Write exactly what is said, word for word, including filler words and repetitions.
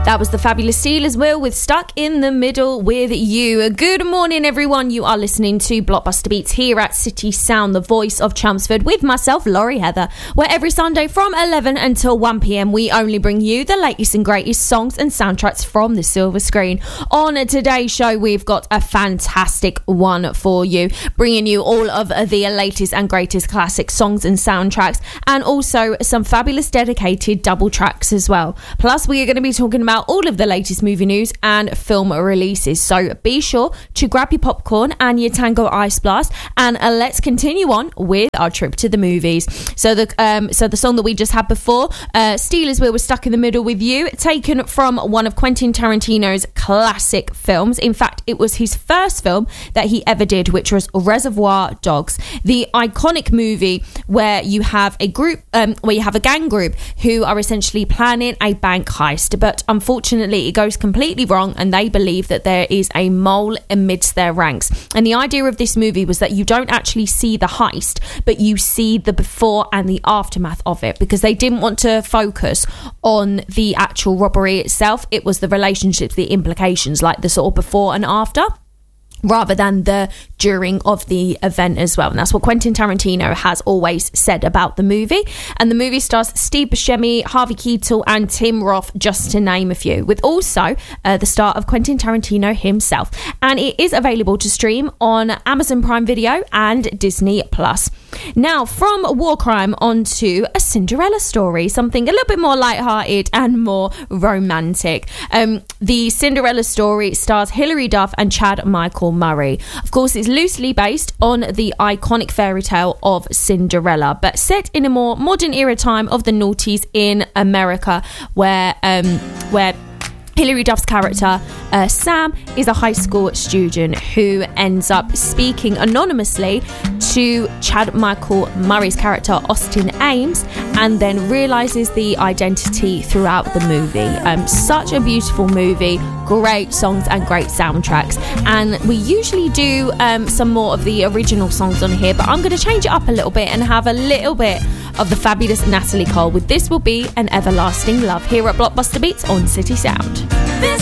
That was the fabulous Steelers Will with Stuck in the Middle with You. Good morning, everyone. You are listening to Blockbuster Beats here at City Sound, the voice of Chelmsford, with myself, Laurie Heather, where every Sunday from eleven until one p.m. we only bring you the latest and greatest songs and soundtracks from the silver screen. On today's show, we've got a fantastic one for you, bringing you all of the latest and greatest classic songs and soundtracks, and also some fabulous dedicated double tracks as well. Plus, we are going to be talking about all of the latest movie news and film releases, so be sure to grab your popcorn and your Tango Ice Blast, and uh, let's continue on with our trip to the movies. So the um, so the song that we just had before, uh, Steelers Will was Stuck in the Middle with You, taken from one of Quentin Tarantino's classic films. In fact, it was his first film that he ever did, which was Reservoir Dogs, the iconic movie where you have a group um, where you have a gang group who are essentially planning a bank heist, but unfortunately Unfortunately, it goes completely wrong, and they believe that there is a mole amidst their ranks. And the idea of this movie was that you don't actually see the heist, but you see the before and the aftermath of it, because they didn't want to focus on the actual robbery itself. It was the relationships, the implications, like the sort of before and after, rather than the during of the event as well. And that's what Quentin Tarantino has always said about the movie. And the movie stars Steve Buscemi, Harvey Keitel and Tim Roth, just to name a few, with also uh, the star of Quentin Tarantino himself. And it is available to stream on Amazon Prime Video and Disney Plus. Now, from war crime onto a Cinderella story, something a little bit more lighthearted and more romantic. Um, the Cinderella story stars Hilary Duff and Chad Michael Murray. Of course, it's loosely based on the iconic fairy tale of Cinderella, but set in a more modern era time of the noughties in America, where um, where Hilary Duff's character, uh, Sam, is a high school student who ends up speaking anonymously to Chad Michael Murray's character, Austin Ames, and then realises the identity throughout the movie. Um, such a beautiful movie, great songs and great soundtracks. And we usually do um, some more of the original songs on here, but I'm going to change it up a little bit and have a little bit of the fabulous Natalie Cole with This Will Be an Everlasting Love here at Blockbuster Beats on City Sound. This